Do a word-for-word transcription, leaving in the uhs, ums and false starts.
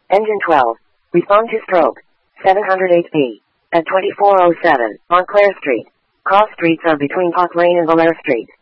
Engine twelve. Respond to stroke. seven hundred H P. At twenty-four oh seven, Montclair Street. Cross streets are between Park Lane and Valere Street.